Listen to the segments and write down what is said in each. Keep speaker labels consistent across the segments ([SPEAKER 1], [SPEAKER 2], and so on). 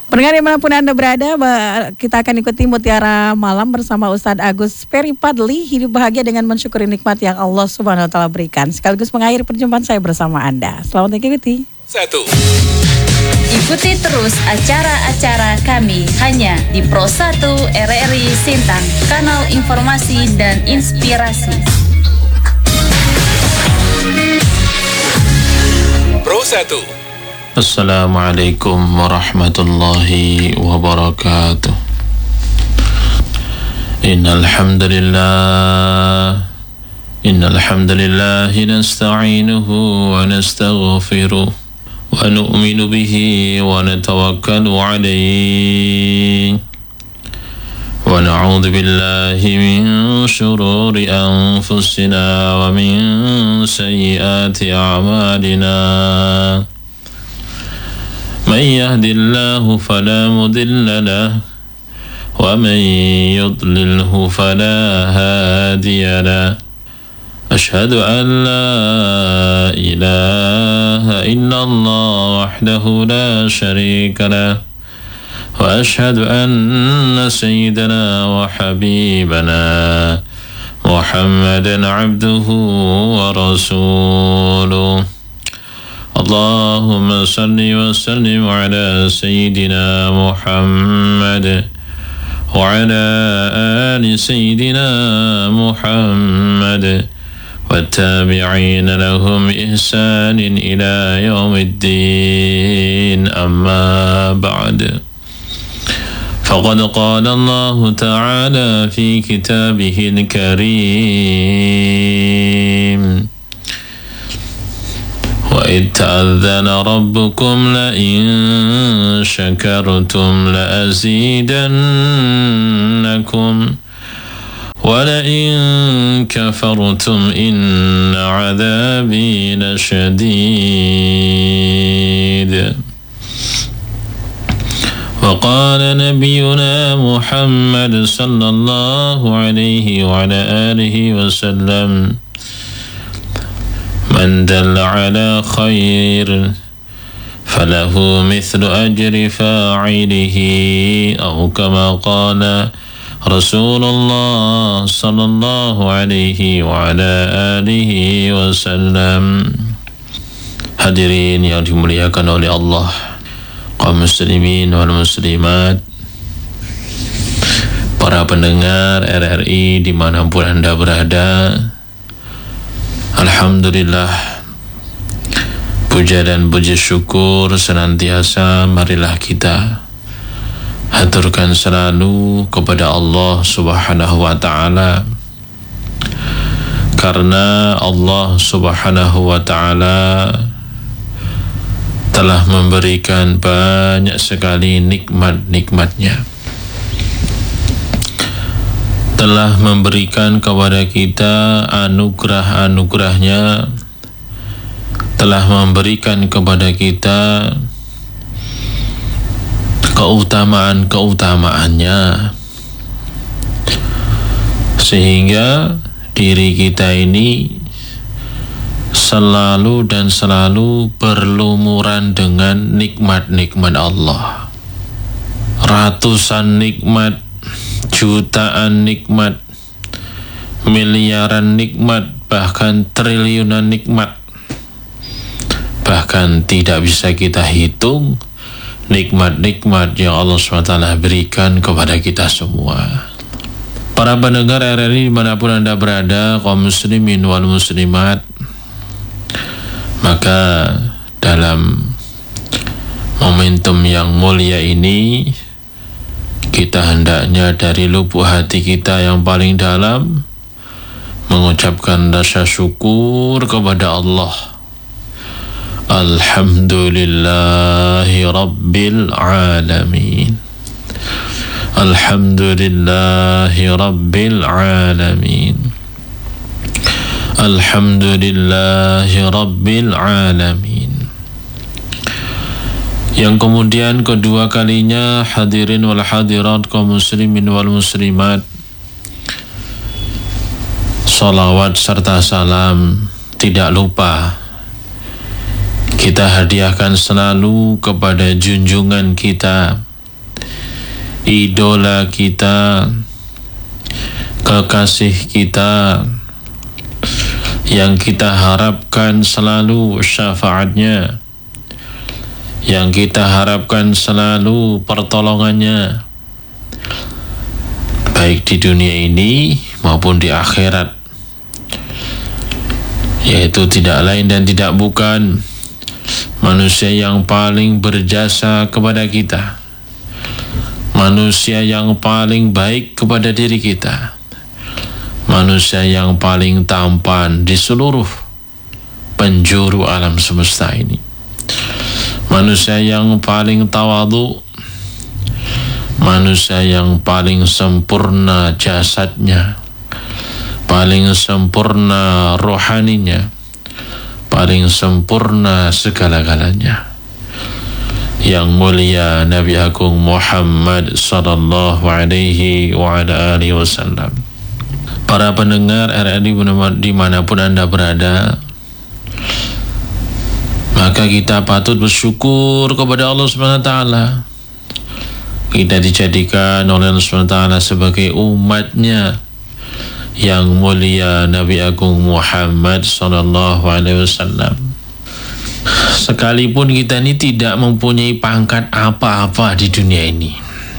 [SPEAKER 1] Pendengar dimanapun Anda berada, kita akan ikuti Mutiara Malam bersama Ustadz Agus Peri Padli. Hidup bahagia dengan mensyukuri nikmat yang Allah Subhanahu Wa Taala berikan. Sekaligus mengakhiri perjumpaan saya bersama Anda. Selamat mengikuti.
[SPEAKER 2] 1.
[SPEAKER 3] Ikuti terus acara-acara kami hanya di Pro 1 RRI Sintang, kanal informasi dan inspirasi.
[SPEAKER 2] Pro 1.
[SPEAKER 4] Assalamualaikum warahmatullahi wabarakatuh. Innal hamdalillah nasta'inuhu wa nastaghfiruh wa nu'minu bihi wa natawakkalu alayhi wa na'udzu billahi min shururi anfusina wa min sayyiati a'malina. من يهد الله فلا مضل له ومن يضلله فلا هادي له أشهد أن لا إله إلا الله وحده لا شريك له وأشهد أن سيدنا وحبيبنا محمدا عبده ورسوله. اللهم صل وسلم على سيدنا محمد وعلى آل سيدنا محمد والتابعين لهم بإحسان إلى يوم الدين. أما بعد، فقد قال الله تعالى في كتابه الكريم: وإذ تأذن ربكم لئن شكرتم لأزيدنكم ولئن كفرتم إن عذابي لشديد. وقال نبينا محمد صلى الله عليه وعلى آله وسلم: من دل على خير فله مثل أجر فاعله أو كما قال رسول الله صلى الله عليه وعلى آله وسلم. Hadirin yang dimuliakan oleh Allah, kaum muslimin wal muslimat, para pendengar RRI dimanapun Anda berada, alhamdulillah, puja dan puji syukur senantiasa marilah kita haturkan selalu kepada Allah Subhanahu wa Ta'ala, karena Allah Subhanahu wa Ta'ala telah memberikan banyak sekali nikmat-nikmatnya, telah memberikan kepada kita anugerah-anugerahnya, telah memberikan kepada kita keutamaan-keutamaannya, sehingga diri kita ini selalu dan selalu berlumuran dengan nikmat-nikmat Allah. Ratusan nikmat, jutaan nikmat, miliaran nikmat, bahkan triliunan nikmat. Bahkan tidak bisa kita hitung nikmat-nikmat yang Allah SWT berikan kepada kita semua. Para pendengar RRI dimanapun Anda berada, kaum muslimin wal muslimat, maka dalam momentum yang mulia ini, kita hendaknya dari lubuk hati kita yang paling dalam mengucapkan rasa syukur kepada Allah. Alhamdulillahi Rabbil Alamin. Alhamdulillahi Rabbil Alamin. Alhamdulillahi Rabbil Alamin. Yang kemudian kedua kalinya, hadirin wal hadirat kaum muslimin wal muslimat, salawat serta salam tidak lupa kita hadiahkan selalu kepada junjungan kita idola kita, kekasih kita, yang kita harapkan selalu syafaatnya, yang kita harapkan selalu pertolongannya, baik di dunia ini maupun di akhirat, yaitu tidak lain dan tidak bukan manusia yang paling berjasa kepada kita, manusia yang paling baik kepada diri kita, manusia yang paling tampan di seluruh penjuru alam semesta ini, manusia yang paling tawadhu, manusia yang paling sempurna jasadnya, paling sempurna rohaninya, paling sempurna segala-galanya, yang mulia Nabi Agung Muhammad sallallahu alaihi wa ala alihi wasallam. Para pendengar RRI dimanapun Anda berada, maka kita patut bersyukur kepada Allah SWT. Kita dijadikan oleh Allah SWT sebagai umatnya yang mulia Nabi Agung Muhammad sallallahu alaihi wasallam. Sekalipun kita ini tidak mempunyai pangkat apa-apa di dunia ini,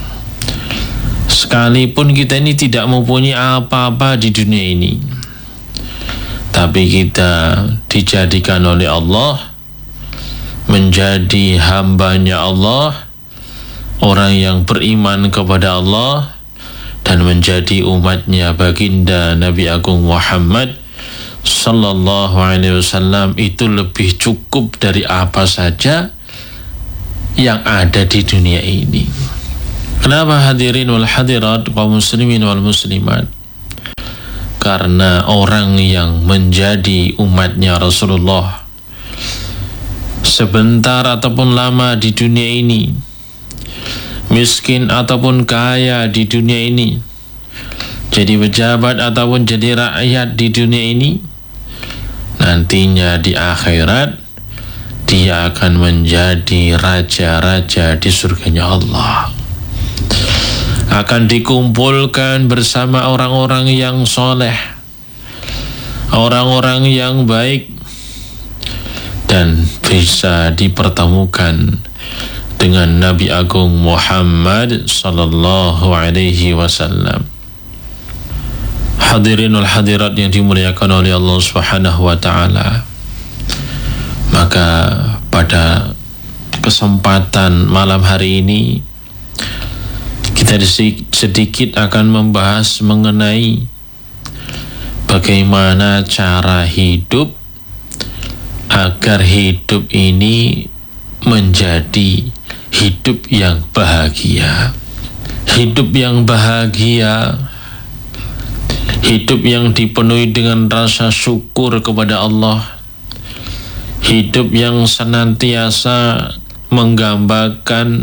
[SPEAKER 4] sekalipun kita ini tidak mempunyai apa-apa di dunia ini, tapi kita dijadikan oleh Allah menjadi hambanya Allah, orang yang beriman kepada Allah dan menjadi umatnya baginda Nabi Agung Muhammad sallallahu alaihi wasallam. Itu lebih cukup dari apa saja yang ada di dunia ini. Kenapa hadirin wal hadirat, kaum muslimin wal muslimat? Karena orang yang menjadi umatnya Rasulullah sebentar ataupun lama di dunia ini, miskin ataupun kaya di dunia ini, jadi pejabat ataupun jadi rakyat di dunia ini, nantinya di akhirat dia akan menjadi raja-raja di surganya Allah, akan dikumpulkan bersama orang-orang yang soleh, orang-orang yang baik, dan bisa dipertemukan dengan Nabi Agung Muhammad sallallahu alaihi wasallam. Hadirin wal hadirat yang dimuliakan oleh Allah Subhanahu wa taala. Maka pada kesempatan malam hari ini kita sedikit akan membahas mengenai bagaimana cara hidup agar hidup ini menjadi hidup yang bahagia. Hidup yang bahagia, hidup yang dipenuhi dengan rasa syukur kepada Allah, hidup yang senantiasa menggambarkan,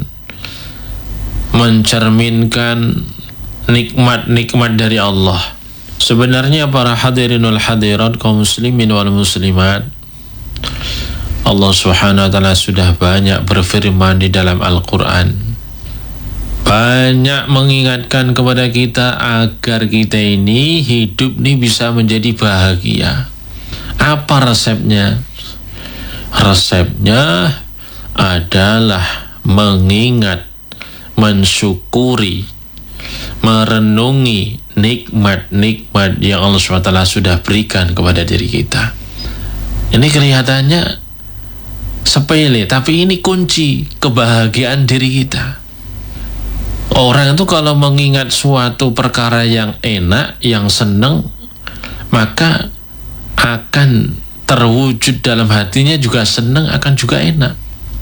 [SPEAKER 4] mencerminkan nikmat-nikmat dari Allah. Sebenarnya para hadirin wal hadirat, kaum muslimin wal muslimat, Allah Subhanahu wa taala sudah banyak berfirman di dalam Al-Quran, banyak mengingatkan kepada kita agar kita ini hidup ini bisa menjadi bahagia. Apa resepnya? Resepnya adalah mengingat, mensyukuri, merenungi nikmat-nikmat yang Allah SWT sudah berikan kepada diri kita. Ini kelihatannya sepele, tapi ini kunci kebahagiaan diri kita. Orang itu kalau mengingat suatu perkara yang enak, yang senang, maka akan terwujud dalam hatinya juga senang, akan juga enak.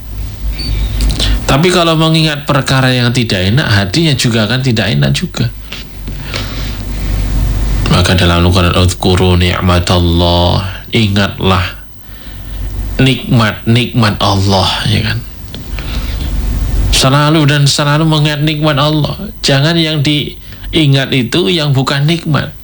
[SPEAKER 4] Tapi kalau mengingat perkara yang tidak enak, hatinya juga akan tidak enak juga. Maka dalam Al-Quran, "Udhkuru ni'matallah", ingatlah nikmat-nikmat Allah, ya kan? Selalu dan selalu mengingat nikmat Allah. Jangan yang diingat itu yang bukan nikmat.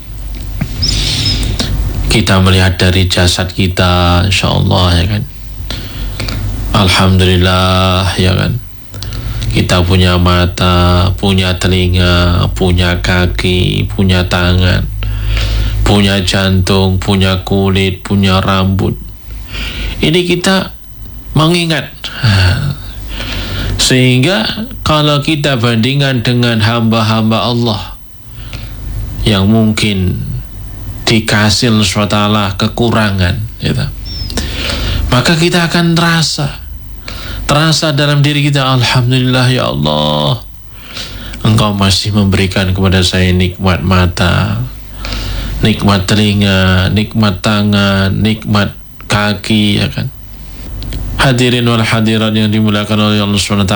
[SPEAKER 4] Kita melihat dari jasad kita, insya Allah, ya kan? Alhamdulillah, ya kan? Kita punya mata, punya telinga, punya kaki, punya tangan, punya jantung, punya kulit, punya rambut. Ini kita mengingat. Sehingga kalau kita bandingkan dengan hamba-hamba Allah yang mungkin dikasih Allah SWT kekurangan, gitu, maka kita akan terasa dalam diri kita, alhamdulillah ya Allah, Engkau masih memberikan kepada saya nikmat mata, nikmat telinga, nikmat tangan, nikmat kaki, ya kan. Hadirin wal hadirat yang dimuliakan oleh Allah SWT,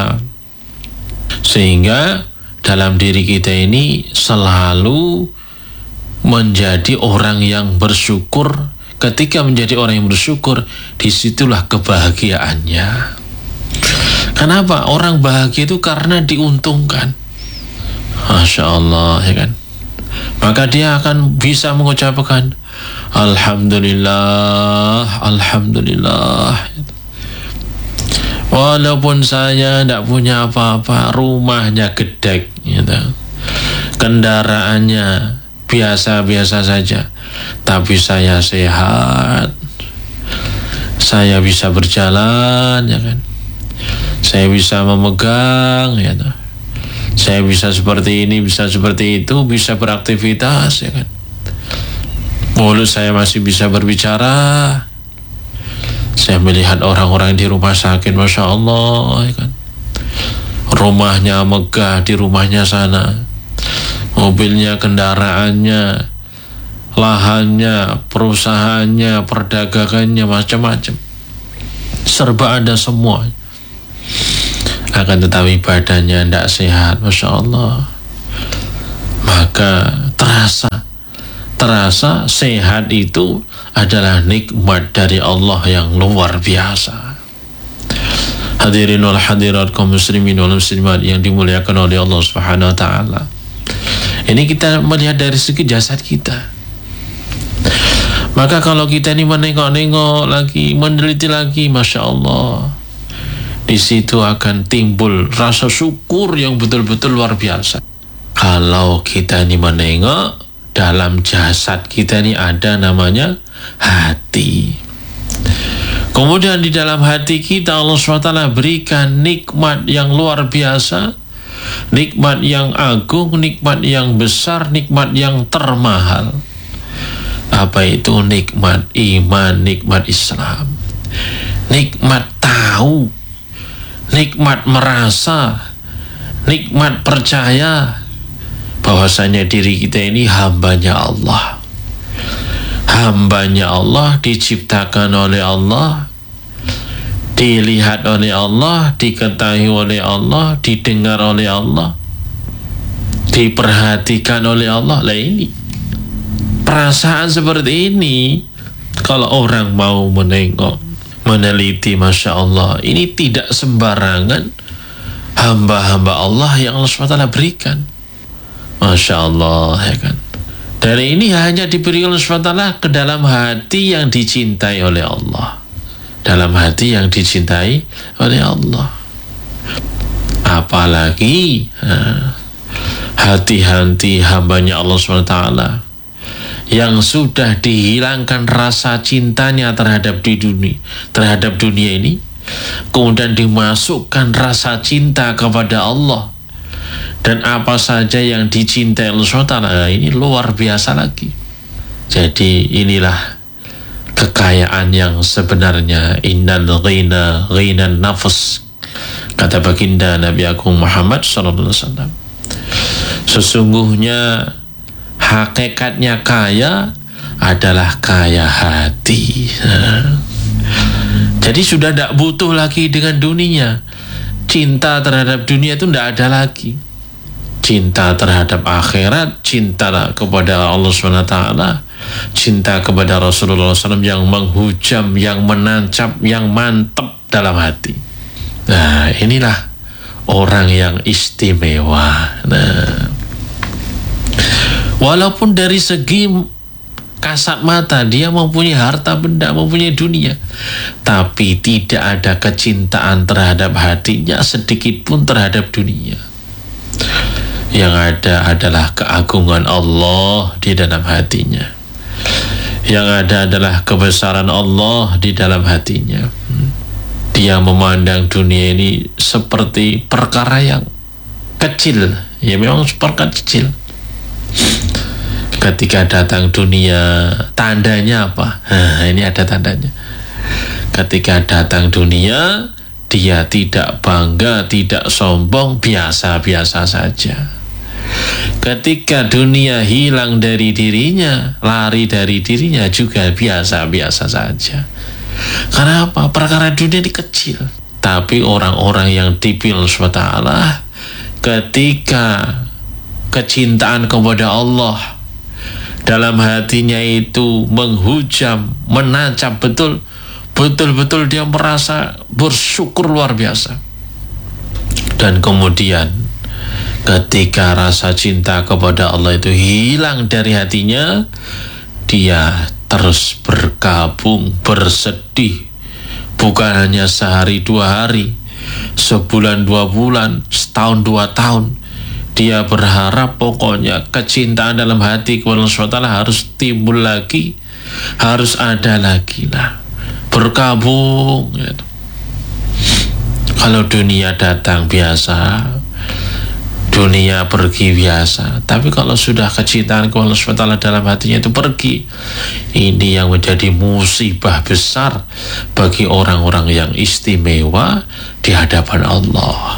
[SPEAKER 4] sehingga dalam diri kita ini selalu menjadi orang yang bersyukur. Ketika menjadi orang yang bersyukur, disitulah kebahagiaannya. Kenapa? Orang bahagia itu karena diuntungkan. Masya Allah, ya kan. Maka dia akan bisa mengucapkan alhamdulillah, alhamdulillah. Walaupun saya tidak punya apa-apa, rumahnya gedek, gitu, kendaraannya biasa-biasa saja, tapi saya sehat, saya bisa berjalan, ya kan, saya bisa memegang, ya kan, saya bisa seperti ini, bisa seperti itu, bisa beraktivitas, ya kan, mulut saya masih bisa berbicara, saya melihat orang-orang di rumah sakit, Masya Allah, ya kan, rumahnya megah di rumahnya sana, mobilnya, kendaraannya, lahannya, perusahaannya, perdagangannya, macam-macam, serba ada semua. Akan tetapi badannya tidak sehat, Masya Allah. Maka terasa sehat itu adalah nikmat dari Allah yang luar biasa. Hadirin wal hadirat kaum muslimin wal muslimat yang dimuliakan oleh Allah Subhanahu wa taala. Ini kita melihat dari segi jasad kita. Maka kalau kita ini menengok-nengok lagi, meneliti lagi, Masya Allah, di situ akan timbul rasa syukur yang betul-betul luar biasa. Kalau kita ini menengok, dalam jasad kita ini ada namanya hati. Kemudian di dalam hati kita Allah SWT berikan nikmat yang luar biasa, nikmat yang agung, nikmat yang besar, nikmat yang termahal. Apa itu? Nikmat iman, nikmat Islam, nikmat tahu, nikmat merasa, nikmat percaya bahwasanya diri kita ini hambanya Allah. Hambanya Allah, diciptakan oleh Allah, dilihat oleh Allah, diketahui oleh Allah, didengar oleh Allah, diperhatikan oleh Allah. Lah ini perasaan seperti ini, kalau orang mau menengok, meneliti, Masya Allah, ini tidak sembarangan hamba-hamba Allah yang Allah SWT berikan. Masya Allah, ya kan. Dari ini hanya diberi Allah SWT ke dalam hati yang dicintai oleh Allah, dalam hati yang dicintai oleh Allah. Apalagi hati-hati hambanya Allah SWT yang sudah dihilangkan rasa cintanya terhadap dunia ini, kemudian dimasukkan rasa cinta kepada Allah dan apa saja yang dicintai Allah SWT, ini luar biasa lagi. Jadi inilah kekayaan yang sebenarnya. Innal ghina ghinan nafs, kata baginda Nabi Agung Muhammad SAW. Sesungguhnya hakikatnya kaya adalah kaya hati. Jadi sudah tidak butuh lagi dengan dunia. Cinta terhadap dunia itu tidak ada lagi. Cinta terhadap akhirat, cinta kepada Allah SWT, cinta kepada Rasulullah SAW yang menghujam, yang menancap, yang mantap dalam hati. Nah, inilah orang yang istimewa. Nah, walaupun dari segi kasat mata dia mempunyai harta benda, mempunyai dunia, tapi tidak ada kecintaan terhadap hatinya sedikit pun terhadap dunia. Yang ada adalah keagungan Allah di dalam hatinya. Yang ada adalah kebesaran Allah di dalam hatinya. Dia memandang dunia ini seperti perkara yang kecil. Ya memang perkara kecil. Ketika datang dunia, tandanya apa? Ini ada tandanya. Ketika datang dunia, dia tidak bangga, tidak sombong, biasa-biasa saja. Ketika dunia hilang dari dirinya, lari dari dirinya juga biasa-biasa saja. Karena apa? Perkara dunia ini kecil. Tapi orang-orang yang dipilih SWT, ketika kecintaan kepada Allah dalam hatinya itu menghujam, menancap betul-betul dia merasa bersyukur luar biasa. Dan kemudian ketika rasa cinta kepada Allah itu hilang dari hatinya, dia terus berkabung, bersedih. Bukan hanya sehari 2 hari, sebulan 2 bulan, setahun 2 tahun. Dia berharap pokoknya kecintaan dalam hati kepada Allah SWT harus timbul lagi, harus ada lagi lah, berkabung gitu. Kalau dunia datang biasa, dunia pergi biasa, tapi kalau sudah kecintaan kepada Allah SWT dalam hatinya itu pergi, ini yang menjadi musibah besar bagi orang-orang yang istimewa di hadapan Allah.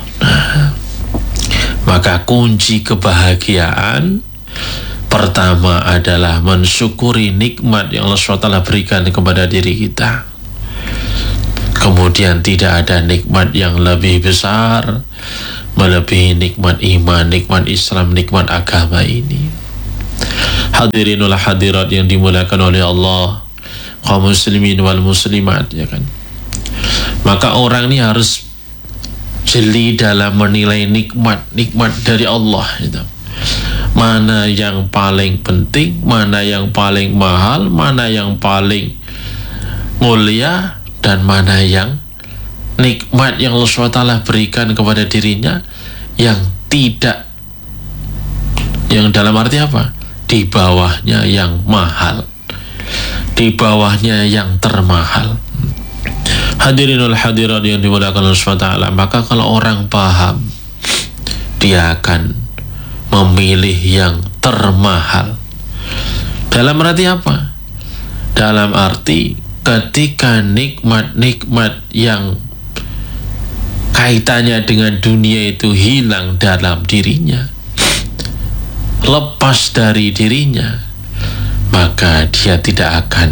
[SPEAKER 4] Maka kunci kebahagiaan pertama adalah mensyukuri nikmat yang Allah SWT berikan kepada diri kita. Kemudian tidak ada nikmat yang lebih besar melebihi nikmat iman, nikmat Islam, nikmat agama ini. Hadirinul hadirat yang dimuliakan oleh Allah, kaum muslimin wal muslimat, ya kan. Maka orang ini harus jeli dalam menilai nikmat dari Allah gitu. Mana yang paling penting, mana yang paling mahal, mana yang paling mulia, dan mana yang nikmat yang Allah SWT berikan kepada dirinya yang tidak, yang dalam arti apa? Di bawahnya yang mahal, di bawahnya yang termahal. Hadirinul hadirat yang dimuliakan Allah SWT, maka kalau orang paham, dia akan memilih yang termahal. Dalam arti apa? Dalam arti ketika nikmat-nikmat yang kaitannya dengan dunia itu hilang dalam dirinya, lepas dari dirinya, maka dia tidak akan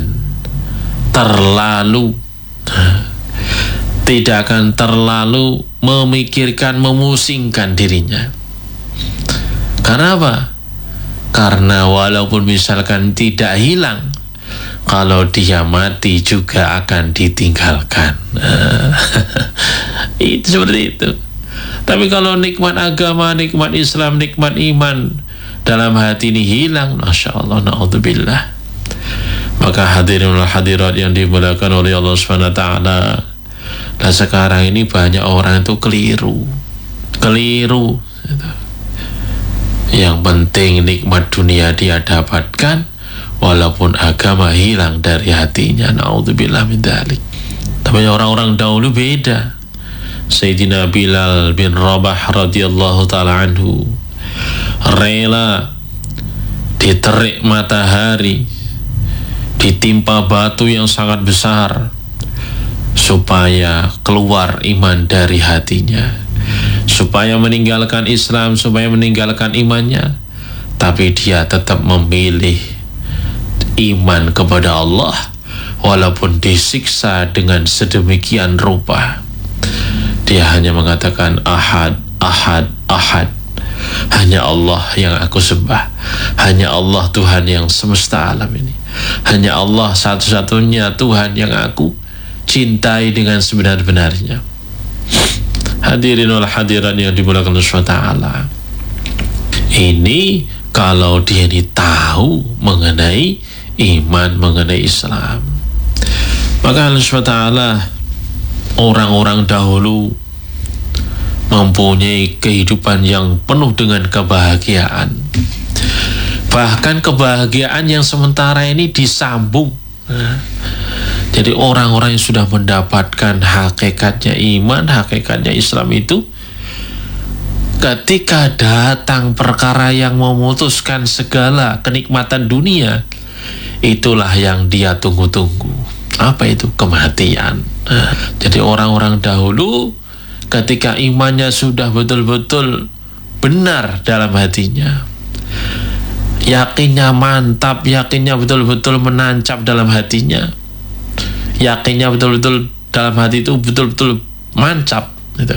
[SPEAKER 4] terlalu memikirkan, memusingkan dirinya. Karena apa? Karena walaupun misalkan tidak hilang, kalau dia mati juga akan ditinggalkan. Itu seperti itu. Tapi kalau nikmat agama, nikmat Islam, nikmat iman dalam hati ini hilang, Masya Allah, na'udzubillah, maka hadirin hadirat yang dimuliakan oleh Allah Subhanahu wa ta'ala, nah sekarang ini banyak orang itu keliru gitu. Yang penting nikmat dunia dia dapatkan, walaupun agama hilang dari hatinya. Na'udzubillah min dzalik. Tapi orang-orang dahulu beda. Sayyidina Bilal bin Rabah radhiyallahu ta'ala anhu rela diterik matahari, ditimpa batu yang sangat besar supaya keluar iman dari hatinya, supaya meninggalkan Islam, supaya meninggalkan imannya. Tapi dia tetap memilih iman kepada Allah walaupun disiksa dengan sedemikian rupa. Dia hanya mengatakan ahad, ahad, ahad. Hanya Allah yang aku sembah, hanya Allah Tuhan yang semesta alam ini, hanya Allah satu-satunya Tuhan yang aku cintai dengan sebenar-benarnya. Hadirin wal hadirat yang dimuliakan Allah SWT, ini kalau dia ini tahu mengenai iman, mengenai Islam. Maka Allah SWT, orang-orang dahulu mempunyai kehidupan yang penuh dengan kebahagiaan. Bahkan kebahagiaan yang sementara ini disambung. Jadi orang-orang yang sudah mendapatkan hakikatnya iman, hakikatnya Islam itu, ketika datang perkara yang memutuskan segala kenikmatan dunia, itulah yang dia tunggu-tunggu. Apa itu? Kematian. Jadi orang-orang dahulu ketika imannya sudah betul-betul benar dalam hatinya, yakinnya mantap, yakinnya betul-betul menancap dalam hatinya, yakinnya betul-betul dalam hati itu betul-betul mancap gitu.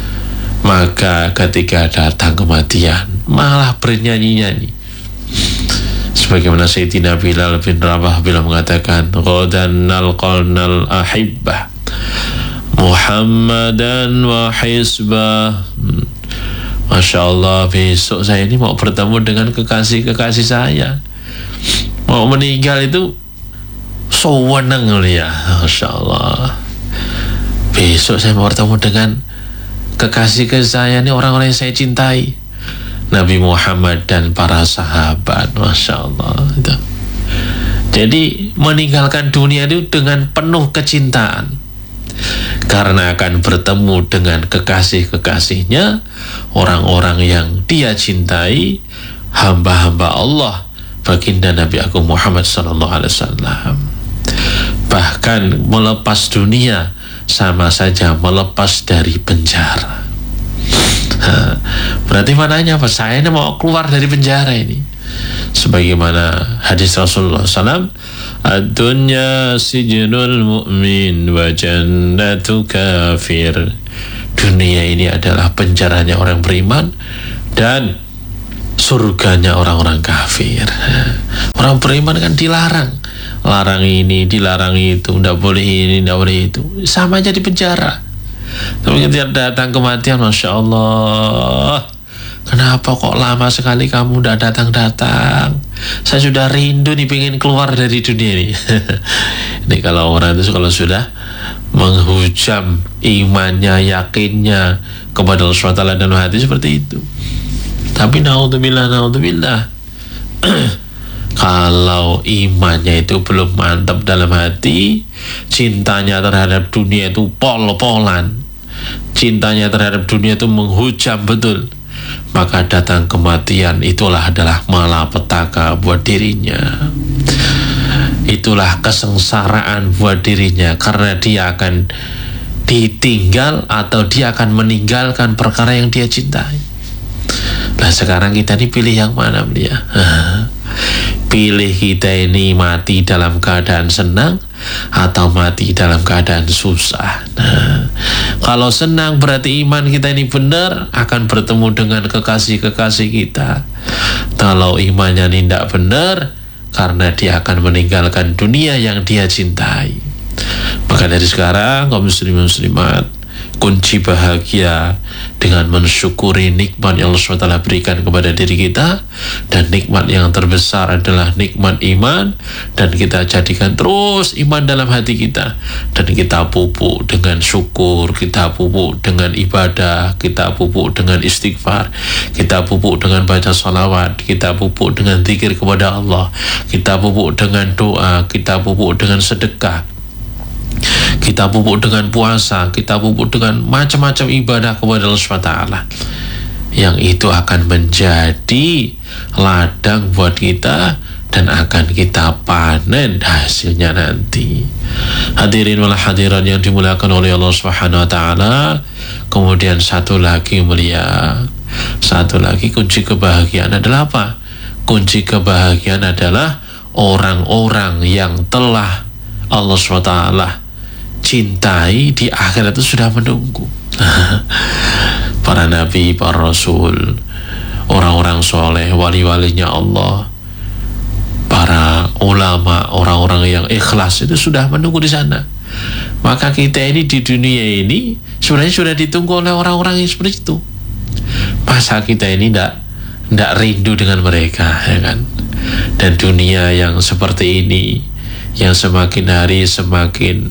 [SPEAKER 4] Maka ketika datang kematian malah bernyanyi-nyanyi, sebagaimana Sayyidina Bilal bin Rabah bila mengatakan, ghadan nalqalnal ahibbah Muhammadan wa hisbah. Masya Allah, besok saya ini mau bertemu dengan kekasih-kekasih saya. Mau meninggal itu sewenang ya, Masya Allah. Besok saya mau bertemu dengan kekasih-kekasih saya ini, orang-orang yang saya cintai, Nabi Muhammad dan para sahabat. Masya Allah itu. Jadi meninggalkan dunia itu dengan penuh kecintaan, karena akan bertemu dengan kekasih-kekasihnya, orang-orang yang dia cintai, hamba-hamba Allah, baginda Nabi Agung Muhammad SAW. Bahkan melepas dunia sama saja melepas dari penjara. Berarti mananya apa? Saya ini mau keluar dari penjara ini. Sebagaimana hadis Rasulullah SAW, ad-dunya sijnul mu'min wa jannatu kafir. Dunia ini adalah penjaranya orang beriman dan surganya orang-orang kafir. Orang beriman kan dilarang, larang ini, dilarang itu, tidak boleh ini, tidak boleh itu, sama aja di penjara. Tapi ketika datang kematian, Masya Allah, kenapa kok lama sekali kamu tidak datang-datang? Saya sudah rindu nih, pengen keluar dari dunia ini. Ini kalau orang itu kalau sudah menghujam imannya, yakinnya kepada Allah SWT dan hati seperti itu. Tapi naudzubillah, kalau imannya itu belum mantap dalam hati, cintanya terhadap dunia itu pol-polan, cintanya terhadap dunia itu menghujam betul, maka datang kematian itulah adalah malapetaka buat dirinya. Itulah kesengsaraan buat dirinya, karena dia akan ditinggal atau dia akan meninggalkan perkara yang dia cintai. Nah sekarang kita ini pilih yang mana dia? Pilih kita ini mati dalam keadaan senang atau mati dalam keadaan susah. Nah, kalau senang berarti iman kita ini benar, akan bertemu dengan kekasih-kekasih kita. Kalau imannya ini tidak benar, karena dia akan meninggalkan dunia yang dia cintai. Maka dari sekarang kaum muslimin muslimat, kunci bahagia dengan mensyukuri nikmat yang Allah SWT berikan kepada diri kita, dan nikmat yang terbesar adalah nikmat iman, dan kita jadikan terus iman dalam hati kita, dan kita pupuk dengan syukur, kita pupuk dengan ibadah, kita pupuk dengan istighfar, kita pupuk dengan baca salawat, kita pupuk dengan zikir kepada Allah, kita pupuk dengan doa, kita pupuk dengan sedekah, kita pupuk dengan puasa, kita pupuk dengan macam-macam ibadah kepada Allah SWT, yang itu akan menjadi ladang buat kita dan akan kita panen hasilnya nanti. Hadirin wal hadirat yang dimuliakan oleh Allah SWT. Kemudian satu lagi mulia, satu lagi kunci kebahagiaan adalah apa? Kunci kebahagiaan adalah orang-orang yang telah Allah SWT cintai di akhirat itu sudah menunggu. Para nabi, para rasul, orang-orang soleh, wali-walinya Allah, para ulama, orang-orang yang ikhlas itu sudah menunggu di sana. Maka kita ini di dunia ini sebenarnya sudah ditunggu oleh orang-orang yang seperti itu. Masa kita ini tidak rindu dengan mereka, ya kan? Dan dunia yang seperti ini, yang semakin hari semakin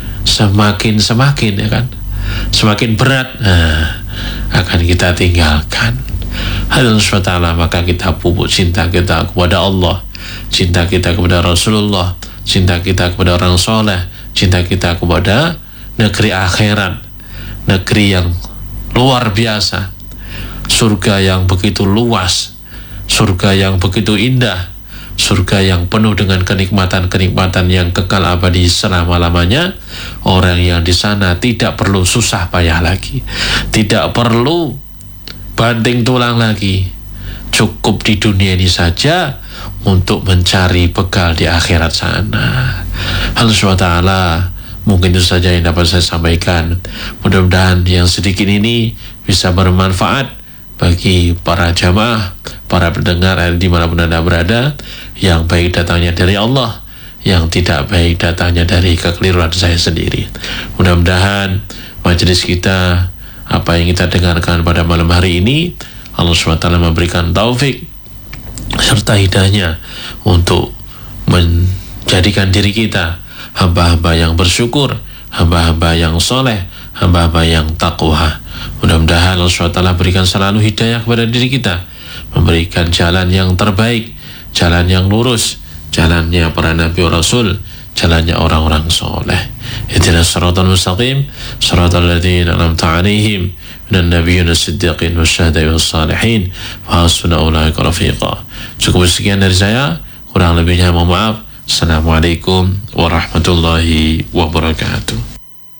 [SPEAKER 4] ya kan, semakin berat, akan kita tinggalkan. Allah SWT, maka kita pupuk cinta kita kepada Allah, cinta kita kepada Rasulullah, cinta kita kepada orang soleh, cinta kita kepada negeri akhirat, negeri yang luar biasa, surga yang begitu luas, surga yang begitu indah, surga yang penuh dengan kenikmatan-kenikmatan yang kekal abadi selama-lamanya. Orang yang di sana tidak perlu susah payah lagi, tidak perlu banting tulang lagi, cukup di dunia ini saja untuk mencari bekal di akhirat sana. Allah SWT, mungkin itu saja yang dapat saya sampaikan. Mudah-mudahan yang sedikit ini bisa bermanfaat bagi para jamaah, para pendengar dimanapun Anda berada, yang baik datangnya dari Allah, yang tidak baik datangnya dari kekeliruan saya sendiri. Mudah-mudahan majelis kita, apa yang kita dengarkan pada malam hari ini, Allah SWT memberikan taufik serta hidayahnya untuk menjadikan diri kita hamba-hamba yang bersyukur, hamba-hamba yang soleh, hamba-hamba yang taqwa. Mudah-mudahan Allah SWT berikan selalu hidayah kepada diri kita, memberikan jalan yang terbaik, jalan yang lurus, jalannya para nabi rasul, jalannya orang-orang soleh. Ihdinas siratal mustaqim, siratal ladzina an'amta 'alaihim minan nabiyyin as-siddiqin wasyuhada'i was-shalihin wa hasuna ulaika rafiqa. Cukup sekian dari saya, kurang lebihnya mohon maaf. Assalamualaikum warahmatullahi wabarakatuh.